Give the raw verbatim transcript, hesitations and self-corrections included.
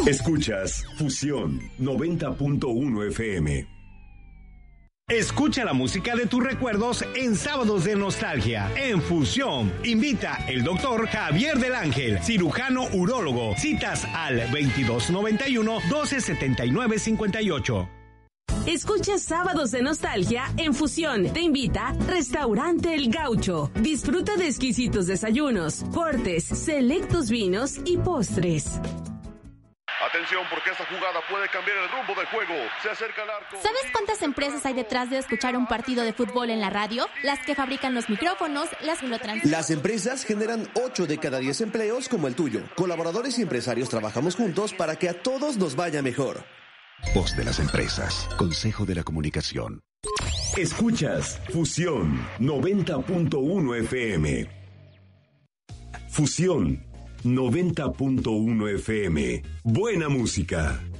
Escuchas Fusión noventa punto uno F M. Escucha la música de tus recuerdos en Sábados de Nostalgia. En Fusión, invita el doctor Javier del Ángel, cirujano urólogo. Citas al veintidós noventa y uno, doce setenta y nueve cincuenta y ocho. Escucha Sábados de Nostalgia en Fusión. Te invita Restaurante El Gaucho. Disfruta de exquisitos desayunos, cortes, selectos vinos y postres. Atención, porque esta jugada puede cambiar el rumbo del juego. Se acerca el arco. ¿Sabes cuántas empresas hay detrás de escuchar un partido de fútbol en la radio? Las que fabrican los micrófonos, las que lo transmiten. Las empresas generan ocho de cada diez empleos como el tuyo. Colaboradores y empresarios trabajamos juntos para que a todos nos vaya mejor. Voz de las empresas. Consejo de la Comunicación. Escuchas Fusión noventa punto uno F M. Fusión noventa punto uno F M. Buena música.